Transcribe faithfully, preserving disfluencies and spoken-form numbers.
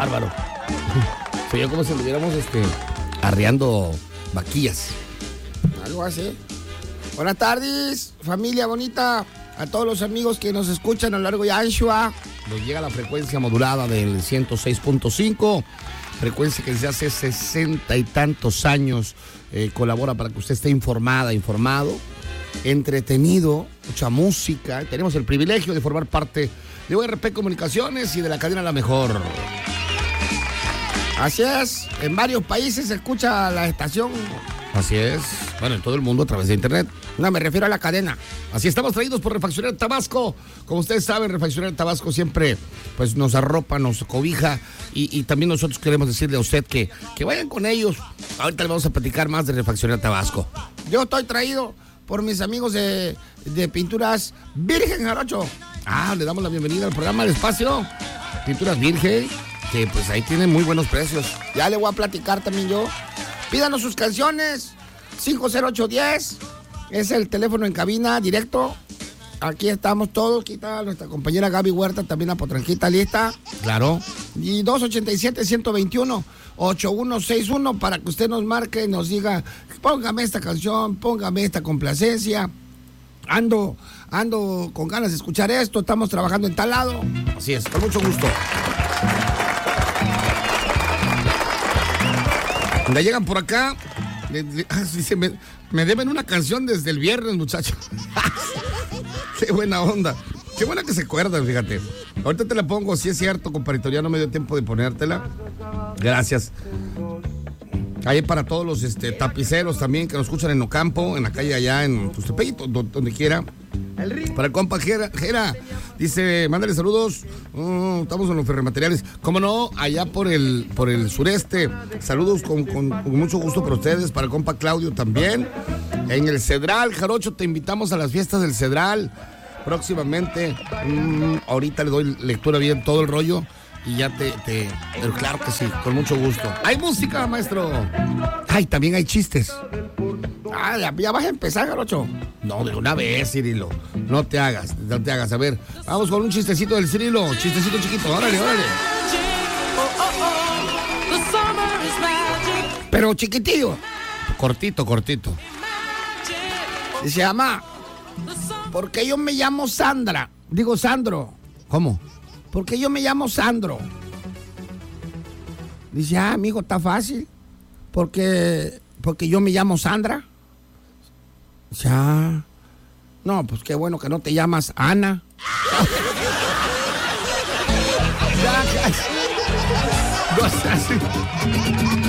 bárbaro. Se oye como si estuviéramos este, arreando vaquillas. Algo así. Buenas tardes, familia bonita. A todos los amigos que nos escuchan a lo largo de Anshua. Nos llega la frecuencia modulada del ciento seis punto cinco. Frecuencia que desde hace sesenta y tantos años eh, colabora para que usted esté informada, informado, entretenido, mucha música. Tenemos el privilegio de formar parte de U R P Comunicaciones y de la cadena La Mejor. Así es, en varios países se escucha la estación. Así es, bueno, en todo el mundo a través de internet. No, me refiero a la cadena. Así estamos traídos por Refaccionaria Tabasco. Como ustedes saben, Refaccionaria Tabasco siempre pues nos arropa, nos cobija. Y, y también nosotros queremos decirle a usted que, que vayan con ellos. Ahorita le vamos a platicar más de Refaccionaria Tabasco. Yo estoy traído por mis amigos de, de Pinturas Virgen, Jarocho. Ah, le damos la bienvenida al programa del espacio. Pinturas Virgen, que pues ahí tienen muy buenos precios. Ya le voy a platicar también yo. Pídanos sus canciones. cinco cero ocho uno cero es el teléfono en cabina directo. Aquí estamos todos. Aquí está nuestra compañera Gaby Huerta, también la potranquita lista. Claro. Y dos ocho siete, uno dos uno, ocho uno seis uno para que usted nos marque y nos diga, póngame esta canción, póngame esta complacencia. Ando, ando con ganas de escuchar esto. Estamos trabajando en tal lado. Así es, con mucho gusto. Cuando llegan por acá, dice, me, me deben una canción desde el viernes, muchachos. Qué buena onda. Qué buena que se acuerdan, fíjate. Ahorita te la pongo, si es cierto, compadrito, ya no me dio tiempo de ponértela. Gracias. Ahí para todos los este, tapiceros también que nos escuchan en Ocampo, en la calle allá, en Tustepec, donde, donde quiera. Para el compa Jera, Jera dice, mándale saludos. Uh, estamos en los ferromateriales. Cómo no, allá por el por el sureste. Saludos con, con, con mucho gusto para ustedes. Para el compa Claudio también. En el Cedral, Jarocho, te invitamos a las fiestas del Cedral. Próximamente. Um, ahorita le doy lectura bien todo el rollo. Y ya te, te... Pero claro que sí, con mucho gusto. Hay música, maestro. Ay, también hay chistes. Ah, ya, ya vas a empezar, Jarocho. No, de una vez, Cirilo. No te hagas, no te hagas. A ver, vamos con un chistecito del Cirilo. Chistecito chiquito, órale, órale. Pero chiquitillo. Cortito, cortito. Dice, mamá, ¿por qué yo me llamo Sandra? Digo, Sandro. ¿Cómo? Porque yo me llamo Sandro. Dice, ah, amigo, está fácil. Porque, porque yo me llamo Sandra. Dice, ah, no, pues qué bueno que no te llamas Ana. Ya, ya. No es así.